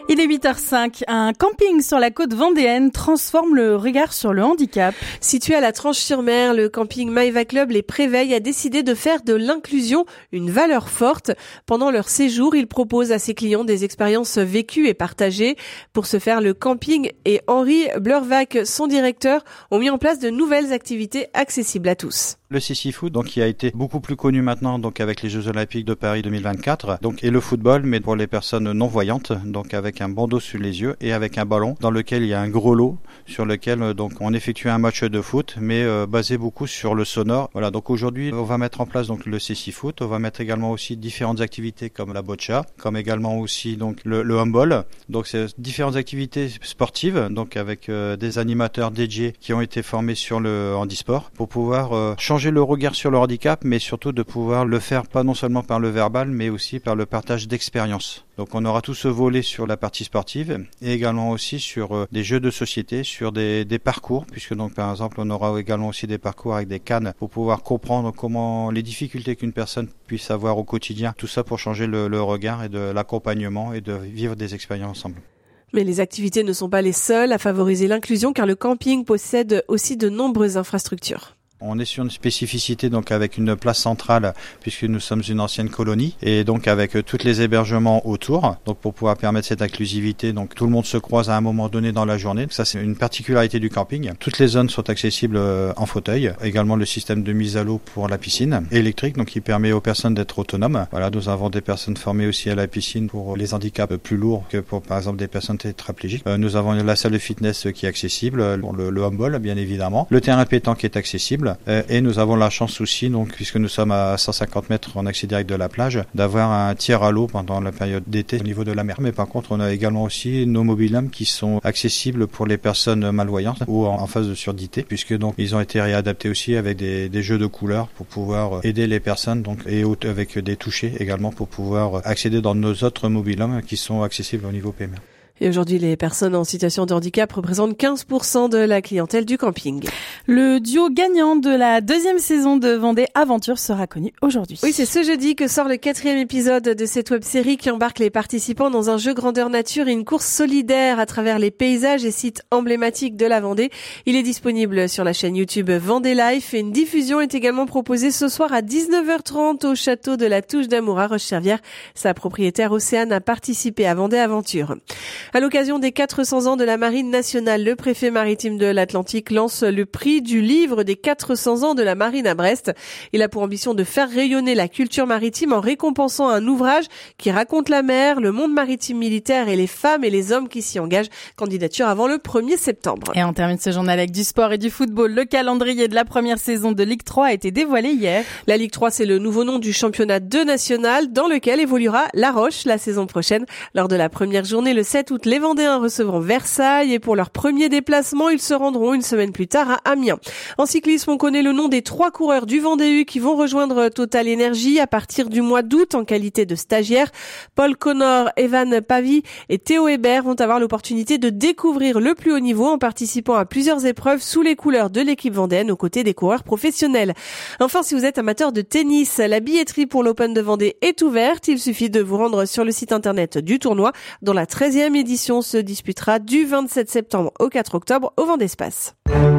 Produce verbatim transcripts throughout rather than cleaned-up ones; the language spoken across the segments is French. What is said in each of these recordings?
Il est huit heures cinq. Un camping sur la côte vendéenne transforme le regard sur le handicap. Situé à la Tranche-sur-Mer, le camping Maeva Club Les Préveilles a décidé de faire de l'inclusion une valeur forte. Pendant leur séjour, il propose à ses clients des expériences vécues et partagées. Pour ce faire, le camping et Henri Bleurvac, son directeur, ont mis en place de nouvelles activités accessibles à tous. Le Sissi-Foot, donc, qui a été beaucoup plus connu maintenant, donc, avec les Jeux Olympiques de Paris deux mille vingt-quatre, donc, et le football, mais pour les personnes non-voyantes, donc, avec un bandeau sur les yeux et avec un ballon dans lequel il y a un gros lot sur lequel, donc, on effectue un match de foot, mais euh, basé beaucoup sur le sonore. Voilà, donc, aujourd'hui, on va mettre en place, donc, le Sissi-Foot. On va mettre également aussi différentes activités comme la boccia, comme également aussi, donc, le, le handball. Donc, c'est différentes activités sportives, donc, avec euh, des animateurs dédiés qui ont été formés sur le handisport pour pouvoir euh, changer le regard sur le handicap, mais surtout de pouvoir le faire pas non seulement par le verbal, mais aussi par le partage d'expériences. Donc on aura tout ce volet sur la partie sportive et également aussi sur euh, des jeux de société, sur des, des parcours, puisque donc par exemple on aura également aussi des parcours avec des cannes pour pouvoir comprendre comment les difficultés qu'une personne puisse avoir au quotidien, tout ça pour changer le, le regard et de l'accompagnement et de vivre des expériences ensemble. Mais les activités ne sont pas les seules à favoriser l'inclusion, car le camping possède aussi de nombreuses infrastructures. On est sur une spécificité donc avec une place centrale puisque nous sommes une ancienne colonie et donc avec euh, tous les hébergements autour, donc pour pouvoir permettre cette inclusivité, donc tout le monde se croise à un moment donné dans la journée. Ça c'est une particularité du camping. Toutes les zones sont accessibles euh, en fauteuil. Également le système de mise à l'eau pour la piscine électrique, donc qui permet aux personnes d'être autonomes. Voilà, nous avons des personnes formées aussi à la piscine pour les handicaps plus lourds que pour par exemple des personnes tétraplégiques. Euh, nous avons la salle de fitness qui est accessible, pour le, le handball bien évidemment. Le terrain pétanque est accessible. Et nous avons la chance aussi, donc, puisque nous sommes à cent cinquante mètres en accès direct de la plage, d'avoir un tiers à l'eau pendant la période d'été au niveau de la mer. Mais par contre, on a également aussi nos mobil-homes qui sont accessibles pour les personnes malvoyantes ou en, en phase de surdité, puisque donc ils ont été réadaptés aussi avec des, des jeux de couleurs pour pouvoir aider les personnes, donc, et avec des touchés également pour pouvoir accéder dans nos autres mobil-homes qui sont accessibles au niveau P M E. Et aujourd'hui, les personnes en situation de handicap représentent quinze pour cent de la clientèle du camping. Le duo gagnant de la deuxième saison de Vendée Aventure sera connu aujourd'hui. Oui, c'est ce jeudi que sort le quatrième épisode de cette web-série qui embarque les participants dans un jeu grandeur nature et une course solidaire à travers les paysages et sites emblématiques de la Vendée. Il est disponible sur la chaîne YouTube Vendée Life et une diffusion est également proposée ce soir à dix-neuf heures trente au château de la Touche d'Amour à Roche-Servière. Sa propriétaire Océane a participé à Vendée Aventure. À l'occasion des quatre cents ans de la Marine nationale, le préfet maritime de l'Atlantique lance le prix du livre des quatre cents ans de la Marine à Brest. Il a pour ambition de faire rayonner la culture maritime en récompensant un ouvrage qui raconte la mer, le monde maritime militaire et les femmes et les hommes qui s'y engagent. Candidature avant le premier septembre. Et on termine ce journal avec du sport et du football. Le calendrier de la première saison de Ligue trois a été dévoilé hier. La Ligue trois, c'est le nouveau nom du championnat deux national dans lequel évoluera La Roche la saison prochaine. Lors de la première journée, le sept août, les Vendéens recevront Versailles et pour leur premier déplacement, ils se rendront une semaine plus tard à Amiens. En cyclisme, on connaît le nom des trois coureurs du Vendée U qui vont rejoindre Total Energy à partir du mois d'août en qualité de stagiaires. Paul Connor, Evan Pavy et Théo Hébert vont avoir l'opportunité de découvrir le plus haut niveau en participant à plusieurs épreuves sous les couleurs de l'équipe vendéenne aux côtés des coureurs professionnels. Enfin, si vous êtes amateur de tennis, la billetterie pour l'Open de Vendée est ouverte. Il suffit de vous rendre sur le site internet du tournoi dont la treizième édition se disputera du vingt-sept septembre au quatre octobre au Vendée Espace.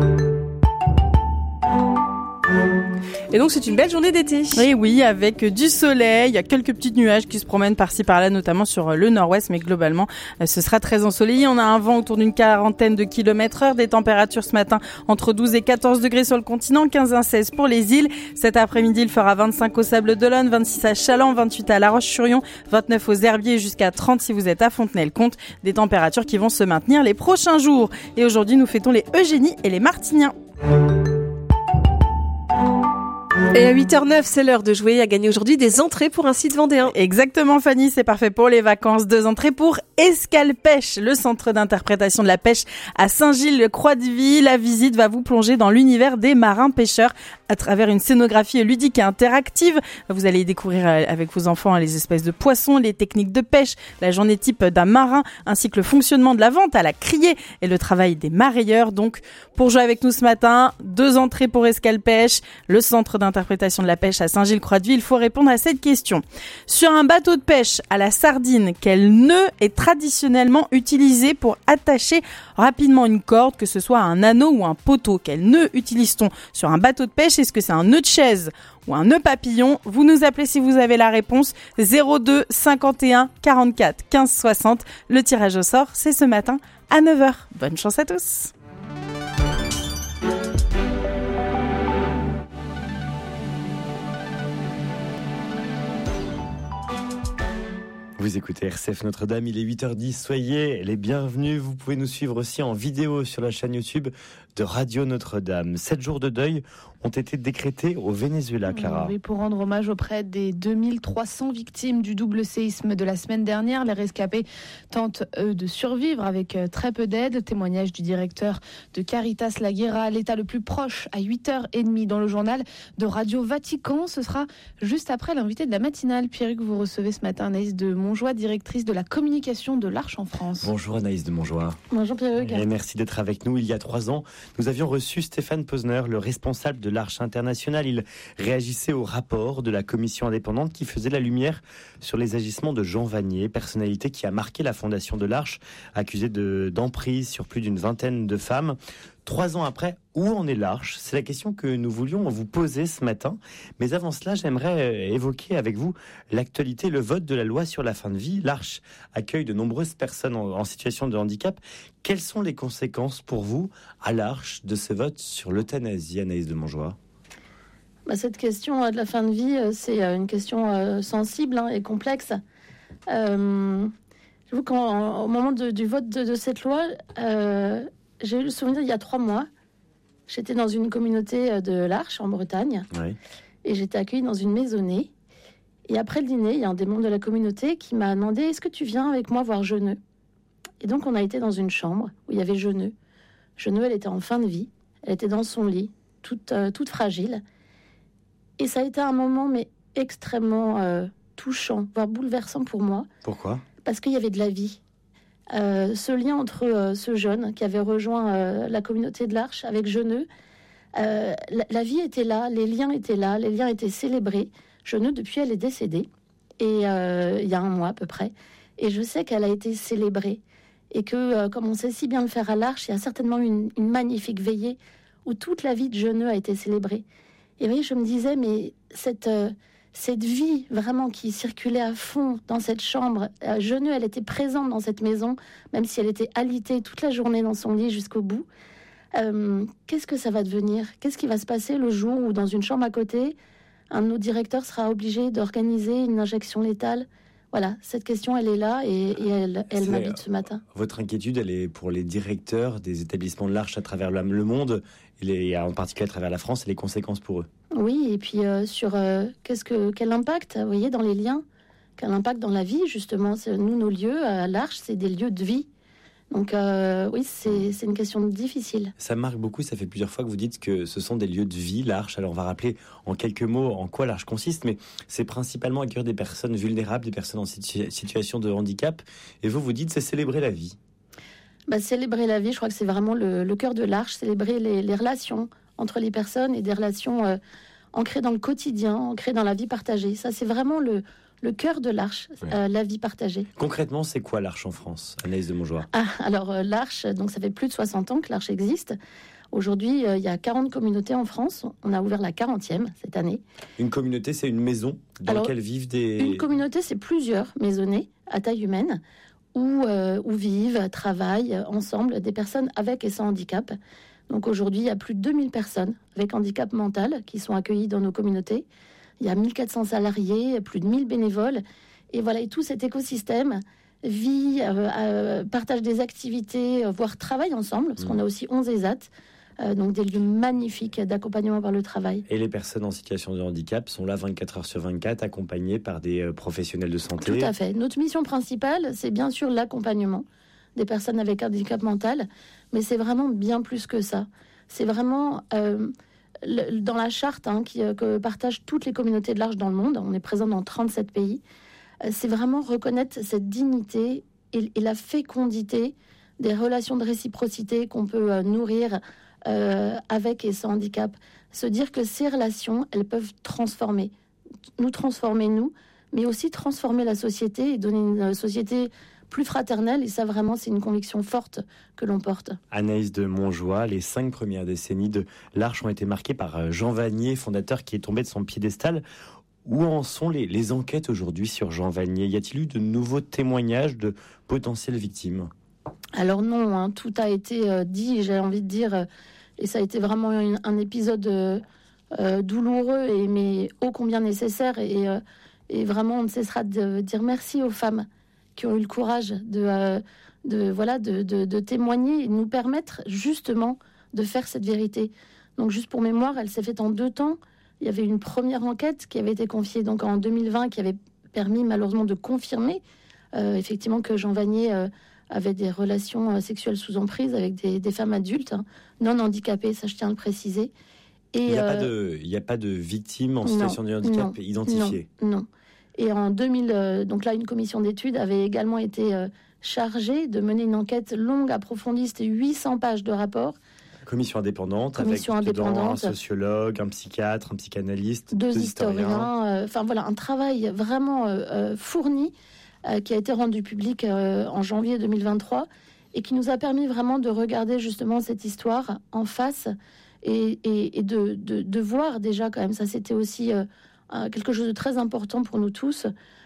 Et donc c'est une belle journée d'été. Et oui, avec du soleil, il y a quelques petits nuages qui se promènent par-ci par-là, notamment sur le nord-ouest, mais globalement ce sera très ensoleillé. On a un vent autour d'une quarantaine de kilomètres heure, des températures ce matin entre douze et quatorze degrés sur le continent, quinze à seize pour les îles. Cet après-midi, il fera vingt-cinq au Sables-d'Olonne, vingt-six à Chaland, vingt-huit à La Roche-sur-Yon, vingt-neuf aux Herbiers, jusqu'à trente si vous êtes à Fontenay-le-Comte. Des températures qui vont se maintenir les prochains jours. Et aujourd'hui, nous fêtons les Eugénie et les Martiniens. Et à huit heures neuf, c'est l'heure de jouer à gagner aujourd'hui des entrées pour un site vendéen. Exactement Fanny, c'est parfait pour les vacances. Deux entrées pour Escalpêche, le centre d'interprétation de la pêche à Saint-Gilles-Croix-de-Vie. La visite va vous plonger dans l'univers des marins-pêcheurs à travers une scénographie ludique et interactive. Vous allez découvrir avec vos enfants les espèces de poissons, les techniques de pêche, la journée type d'un marin, ainsi que le fonctionnement de la vente à la criée et le travail des mareyeurs. Donc, pour jouer avec nous ce matin, deux entrées pour Escalpêche, le centre d'interprétation l'interprétation de la pêche à Saint-Gilles-Croix-de-Vie. Il faut répondre à cette question. Sur un bateau de pêche à la sardine, quel nœud est traditionnellement utilisé pour attacher rapidement une corde, que ce soit à un anneau ou un poteau? Quel nœud utilise-t-on sur un bateau de pêche? Est-ce que c'est un nœud de chaise ou un nœud papillon? Vous nous appelez si vous avez la réponse. zéro deux cinquante et un quarante-quatre quinze soixante. Le tirage au sort, c'est ce matin à neuf heures. Bonne chance à tous. Vous écoutez R C F Notre-Dame, il est huit heures dix, soyez les bienvenus. Vous pouvez nous suivre aussi en vidéo sur la chaîne YouTube de Radio Notre-Dame. Sept jours de deuil ont été décrétés au Venezuela, Clara. Oui, pour rendre hommage auprès des deux mille trois cents victimes du double séisme de la semaine dernière. Les rescapés tentent, eux, de survivre avec très peu d'aide. Témoignage du directeur de Caritas La Guerra, l'état le plus proche, à huit heures trente dans le journal de Radio Vatican. Ce sera juste après l'invité de la matinale. Pierre, que vous recevez ce matin, Anaïs de Montjoie, directrice de la communication de l'Arche en France. Bonjour Anaïs de Montjoie. Bonjour Pierre. Et merci d'être avec nous. Il y a trois ans, nous avions reçu Stéphane Posner, le responsable de l'Arche internationale. Il réagissait au rapport de la commission indépendante qui faisait la lumière sur les agissements de Jean Vanier, personnalité qui a marqué la fondation de l'Arche, accusé de, d'emprise sur plus d'une vingtaine de femmes. Trois ans après, où en est l'Arche? C'est la question que nous voulions vous poser ce matin. Mais avant cela, j'aimerais évoquer avec vous l'actualité, le vote de la loi sur la fin de vie. L'Arche accueille de nombreuses personnes en, en situation de handicap. Quelles sont les conséquences pour vous, à l'Arche, de ce vote sur l'euthanasie, Anaïs de Montjoie? Bah, cette question de la fin de vie, c'est une question sensible hein, et complexe. Euh, j'avoue qu'au moment de, du vote de, de cette loi, euh, j'ai eu le souvenir, il y a trois mois, j'étais dans une communauté de l'Arche, en Bretagne, oui. Et j'étais accueillie dans une maisonnée. Et après le dîner, il y a un des membres de la communauté qui m'a demandé « Est-ce que tu viens avec moi voir Jeuneux ?» Et donc, on a été dans une chambre où il y avait Jeuneux. Jeuneux, elle était en fin de vie, elle était dans son lit, toute, euh, toute fragile. Et ça a été un moment, mais extrêmement euh, touchant, voire bouleversant pour moi. Pourquoi ? Parce qu'il y avait de la vie. Euh, ce lien entre euh, ce jeune qui avait rejoint euh, la communauté de l'Arche avec Jeuneux, euh, la, la vie était là, les liens étaient là, les liens étaient célébrés. Jeuneux, depuis, elle est décédée, et euh, il y a un mois à peu près. Et je sais qu'elle a été célébrée. Et que, euh, comme on sait si bien le faire à l'Arche, il y a certainement une, une magnifique veillée où toute la vie de Jeuneux a été célébrée. Et oui, je me disais, mais cette, euh, cette vie vraiment qui circulait à fond dans cette chambre, euh, Jeuneux, elle était présente dans cette maison, même si elle était alitée toute la journée dans son lit jusqu'au bout. Euh, qu'est-ce que ça va devenir ? Qu'est-ce qui va se passer le jour où, dans une chambre à côté, un de nos directeurs sera obligé d'organiser une injection létale ? Voilà, cette question, elle est là et, et elle, elle m'habite ce matin. Votre inquiétude, elle est pour les directeurs des établissements de l'Arche à travers le monde, et les, en particulier à travers la France, et les conséquences pour eux. Oui, et puis euh, sur euh, qu'est-ce que, quel impact, vous voyez, dans les liens, quel impact dans la vie, justement. C'est, nous, nos lieux à l'Arche, c'est des lieux de vie. Donc euh, oui, c'est, c'est une question difficile. Ça marque beaucoup, ça fait plusieurs fois que vous dites que ce sont des lieux de vie, l'Arche. Alors on va rappeler en quelques mots en quoi l'Arche consiste, mais c'est principalement accueillir des personnes vulnérables, des personnes en situ- situation de handicap. Et vous, vous dites, c'est célébrer la vie. Bah, célébrer la vie, je crois que c'est vraiment le, le cœur de l'Arche, célébrer les, les relations entre les personnes et des relations euh, ancrées dans le quotidien, ancrées dans la vie partagée. Ça, c'est vraiment le... Le cœur de l'Arche, ouais. euh, la vie partagée. Concrètement, c'est quoi l'Arche en France, Anaïs de Montjoie ? Ah, alors euh, l'Arche, donc ça fait plus de soixante ans que l'Arche existe. Aujourd'hui, euh, il y a quarante communautés en France. On a ouvert la quarantième cette année. Une communauté, c'est une maison dans alors, laquelle vivent des... Une communauté, c'est plusieurs maisonnées à taille humaine où, euh, où vivent, travaillent ensemble des personnes avec et sans handicap. Donc aujourd'hui, il y a plus de deux mille personnes avec handicap mental qui sont accueillies dans nos communautés. Il y a mille quatre cents salariés, plus de mille bénévoles. Et voilà, et tout cet écosystème vit, euh, euh, partage des activités, euh, voire travaille ensemble, parce mmh. qu'on a aussi onze E S A T, euh, donc des lieux magnifiques d'accompagnement par le travail. Et les personnes en situation de handicap sont là vingt-quatre heures sur vingt-quatre, accompagnées par des euh, professionnels de santé. Tout à fait. Notre mission principale, c'est bien sûr l'accompagnement des personnes avec handicap mental, mais c'est vraiment bien plus que ça. C'est vraiment... Euh, Le, dans la charte hein, qui, euh, que partagent toutes les communautés de l'Arche dans le monde, on est présent dans trente-sept pays, euh, c'est vraiment reconnaître cette dignité et, et la fécondité des relations de réciprocité qu'on peut euh, nourrir euh, avec et sans handicap. Se dire que ces relations, elles peuvent transformer, nous transformer nous, mais aussi transformer la société et donner une société plus fraternelle. Et ça, vraiment, c'est une conviction forte que l'on porte. Anaïs de Montjoie, les cinq premières décennies de l'Arche ont été marquées par Jean Vanier, fondateur qui est tombé de son piédestal. Où en sont les, les enquêtes aujourd'hui sur Jean Vanier ? Y a-t-il eu de nouveaux témoignages de potentielles victimes ? Alors non, hein, tout a été euh, dit, j'ai envie de dire, euh, et ça a été vraiment une, un épisode euh, euh, douloureux, et, mais ô combien nécessaire. Et, euh, et vraiment, on ne cessera de dire merci aux femmes qui ont eu le courage de, euh, de, voilà, de, de, de témoigner et de nous permettre justement de faire cette vérité. Donc juste pour mémoire, elle s'est faite en deux temps. Il y avait une première enquête qui avait été confiée donc en deux mille vingt, qui avait permis malheureusement de confirmer euh, effectivement que Jean Vanier euh, avait des relations euh, sexuelles sous emprise avec des, des femmes adultes, hein, non handicapées, ça je tiens à le préciser. Et, il n'y a, euh, a pas de victimes en situation non, de handicap non, identifiées. Non, non. Et en deux mille, euh, donc là, une commission d'études avait également été euh, chargée de mener une enquête longue, approfondie, c'était huit cents pages de rapport. Commission indépendante, commission avec indépendante, un sociologue, un psychiatre, un psychanalyste, deux, deux historiens. Enfin euh, voilà, un travail vraiment euh, euh, fourni euh, qui a été rendu public euh, en janvier deux mille vingt-trois et qui nous a permis vraiment de regarder justement cette histoire en face et, et, et de, de, de voir déjà quand même, ça c'était aussi euh, quelque chose de très important pour nous tous,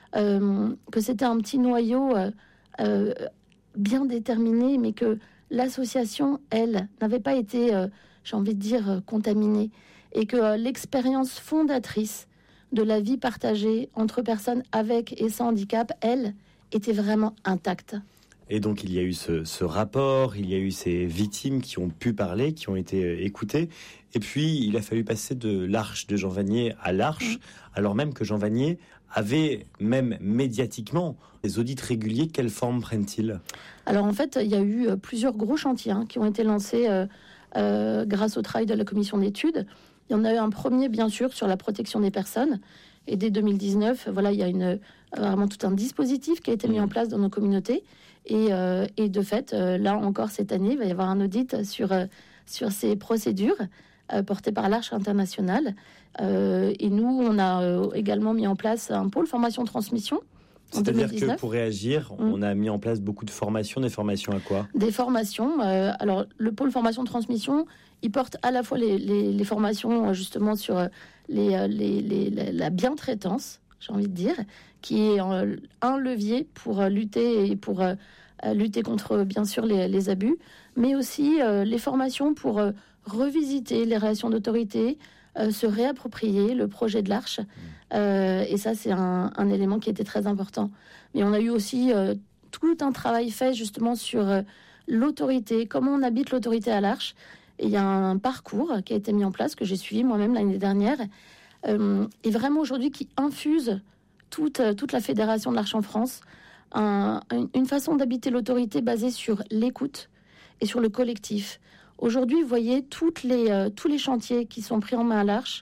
euh, que c'était un petit noyau euh, euh, bien déterminé, mais que l'association, elle, n'avait pas été, euh, j'ai envie de dire, euh, contaminée. Et que euh, l'expérience fondatrice de la vie partagée entre personnes avec et sans handicap, elle, était vraiment intacte. Et donc, il y a eu ce, ce rapport, il y a eu ces victimes qui ont pu parler, qui ont été euh, écoutées. Et puis, il a fallu passer de l'Arche de Jean Vanier à l'Arche, mmh. alors même que Jean Vanier avait, même médiatiquement, des audits réguliers. Quelle forme prennent-ils ? Alors, en fait, il y a eu plusieurs gros chantiers hein, qui ont été lancés euh, euh, grâce au travail de la commission d'études. Il y en a eu un premier, bien sûr, sur la protection des personnes. Et dès deux mille dix-neuf, voilà, il y a une, vraiment tout un dispositif qui a été mis en place dans nos communautés. Et, euh, et de fait, euh, là encore, cette année, il va y avoir un audit sur, euh, sur ces procédures euh, portées par l'Arche internationale. Euh, et nous, on a euh, également mis en place un pôle formation-transmission. C'est-à-dire que pour réagir, mmh. on a mis en place beaucoup de formations. Des formations à quoi ? Des formations. Euh, alors, le pôle formation-transmission, il porte à la fois les, les, les formations justement sur les, les, les, la bientraitance, j'ai envie de dire, qui est un levier pour lutter et pour euh, lutter contre, bien sûr, les, les abus, mais aussi euh, les formations pour euh, revisiter les relations d'autorité, euh, se réapproprier le projet de l'Arche. Euh, et ça, c'est un, un élément qui était très important. Mais on a eu aussi euh, tout un travail fait justement sur euh, l'autorité, comment on habite l'autorité à l'Arche. Et il y a un parcours qui a été mis en place, que j'ai suivi moi-même l'année dernière, euh, et vraiment aujourd'hui qui infuse toute, toute la fédération de l'Arche en France, un, une façon d'habiter l'autorité basée sur l'écoute et sur le collectif. Aujourd'hui, vous voyez, toutes les, euh, tous les chantiers qui sont pris en main à l'Arche,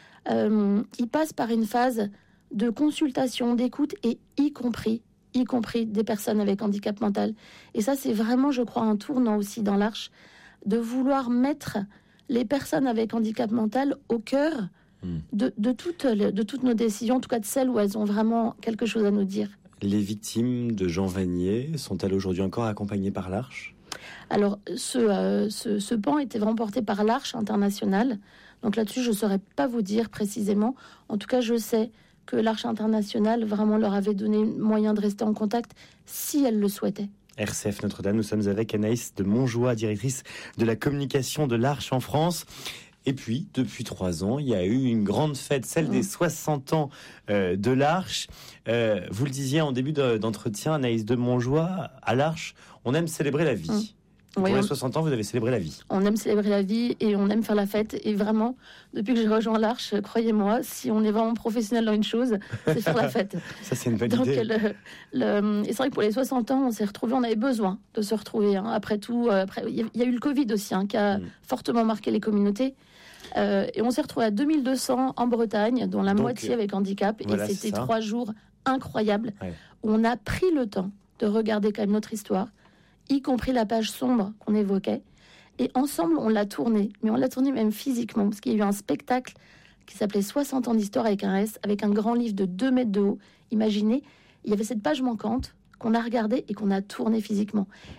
euh, ils passent par une phase de consultation, d'écoute, et y compris, y compris des personnes avec handicap mental. Et ça, c'est vraiment, je crois, un tournant aussi dans l'Arche, de vouloir mettre les personnes avec handicap mental au cœur mmh. de, de, toutes, de toutes nos décisions, en tout cas de celles où elles ont vraiment quelque chose à nous dire. Les victimes de Jean Vanier sont-elles aujourd'hui encore accompagnées par l'Arche ? Alors, ce, euh, ce, ce pan était vraiment porté par l'Arche internationale. Donc là-dessus, je ne saurais pas vous dire précisément. En tout cas, je sais que l'Arche internationale vraiment leur avait donné moyen de rester en contact si elles le souhaitaient. R C F Notre-Dame, nous sommes avec Anaïs de Montjoie, directrice de la communication de l'Arche en France. Et puis, depuis trois ans, il y a eu une grande fête, celle des soixante ans euh, de l'Arche. Euh, vous le disiez en début de, d'entretien, Anaïs de Montjoie, à l'Arche, on aime célébrer la vie. Mmh. Pour oui, les soixante ans, vous avez célébré la vie. On aime célébrer la vie et on aime faire la fête. Et vraiment, depuis que j'ai rejoint l'Arche, croyez-moi, si on est vraiment professionnel dans une chose, c'est faire la fête. Ça, c'est une bonne Donc, idée. Le, le, et c'est vrai que pour les soixante ans, on s'est retrouvés, on avait besoin de se retrouver. Hein. Après tout, après, il y, y a eu le Covid aussi, hein, qui a mmh. fortement marqué les communautés. Euh, et on s'est retrouvés à deux mille deux cents en Bretagne, dont la Donc, moitié avec handicap. Voilà, et c'était trois jours incroyables ouais. où on a pris le temps de regarder quand même notre histoire, y compris la page sombre qu'on évoquait, Et ensemble, on l'a tourné. Mais on l'a tourné même physiquement, parce qu'il y a eu un spectacle qui s'appelait soixante ans d'histoire avec un S, avec un grand livre de deux mètres de haut. Imaginez, il y avait cette page manquante qu'on a regardée et qu'on a tournée physiquement.